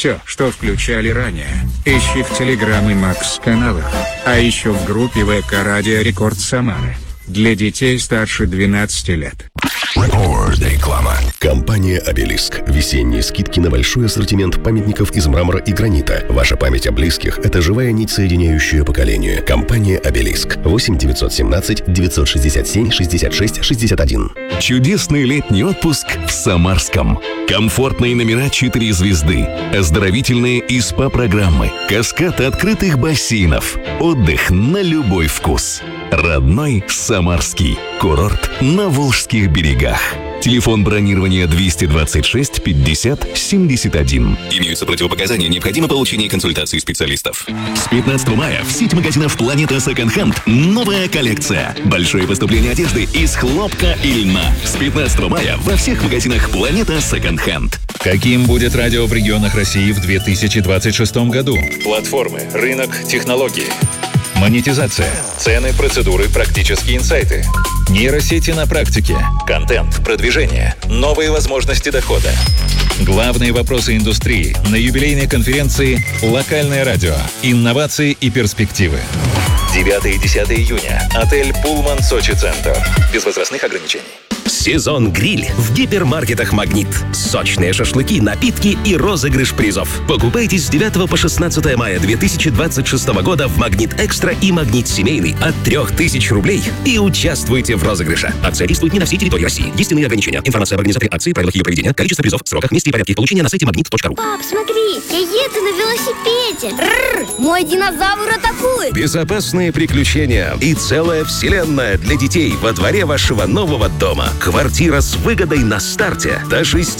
все, что включали ранее, ищи в Телеграм и Макс каналах, а еще в группе ВК Радио Рекорд Самары. Для детей старше 12 лет. Реклама. Компания «Обелиск». Весенние скидки на большой ассортимент памятников из мрамора и гранита. Ваша память о близких – это живая нить, соединяющая поколение. Компания «Обелиск». 8 917 967 66 61. Чудесный летний отпуск в Самарском. Комфортные номера 4 звезды, оздоровительные и СПА-программы, каскад открытых бассейнов, отдых на любой вкус. Родной Самарский. Курорт на Волжских берегах. Телефон бронирования 226 50 71. Имеются противопоказания, необходимо получение консультации специалистов. С 15 мая в сеть магазинов «Планета Секонд-Хенд» новая коллекция. Большое поступление одежды из хлопка и льна. С 15 мая во всех магазинах «Планета Секонд-Хенд». Каким будет радио в регионах России в 2026 году? Платформы, рынок, технологии. Монетизация. Цены, процедуры, практические инсайты. Нейросети на практике. Контент, продвижение. Новые возможности дохода. Главные вопросы индустрии на юбилейной конференции «Локальное радио. Инновации и перспективы». 9 и 10 июня. Отель «Пулман Сочи Центр». Без возрастных ограничений. Сезон гриль в гипермаркетах «Магнит». Сочные шашлыки, напитки и розыгрыш призов. Покупайте с 9 по 16 мая 2026 года в «Магнит Экстра» и «Магнит Семейный» от 3000 рублей и участвуйте в розыгрыше. Акция действует не на всей территории России. Есть иные ограничения. Информация об организаторе акции, правилах ее проведения, количество призов, сроках, месте и порядке их получения на сайте magnet.ru. Пап, смотри, я еду на велосипеде. Мой динозавр атакует. Безопасные приключения и целая вселенная для детей во дворе вашего нового дома. Квартира с выгодой на старте до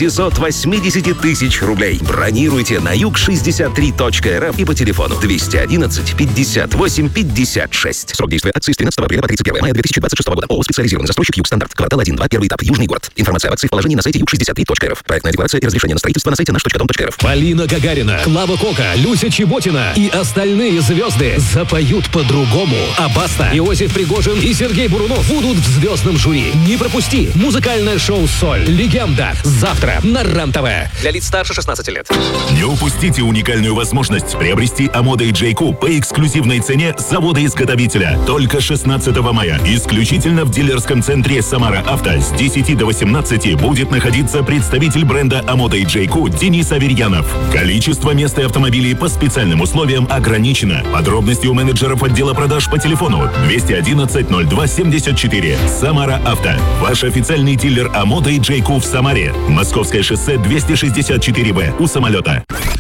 680 тысяч рублей. Бронируйте на юг63.рф и по телефону 211 58 56. Срок действия акции с 13 апреля по 31 мая 2026 года. ООО «Специализированный застройщик Юг-Стандарт». Квартал 1-2, первый этап. Южный город. Информация об акции в положении на сайте юг63.рф. Проектная декларация и разрешение на строительство на сайте наш.дом.рф. Полина Гагарина, Клава Кока, Люся Чеботина и остальные звезды запоют по-другому. А Баста, Иосиф Пригожин и Сергей Бурунов будут в звездном жюри. Не пропусти! Музыкальное шоу «Соль. Легенда». Завтра на РЕН-ТВ. Для лиц старше 16 лет. Не упустите уникальную возможность приобрести Амода и Джейку по эксклюзивной цене завода-изготовителя. Только 16 мая. Исключительно в дилерском центре «Самара Авто» с 10 до 18 будет находиться представитель бренда Амода и Джейку Денис Аверьянов. Количество мест и автомобилей по специальным условиям ограничено. Подробности у менеджеров отдела продаж по телефону 211 02 74. «Самара Авто». Ваш официальный дилер Амода и Джейку в Самаре. Московское шоссе 264В у самолета.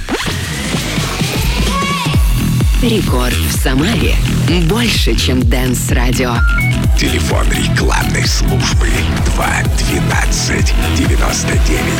Рекорд в Самаре. Больше, чем Дэнс-радио. Телефон рекламной службы 2 12 99.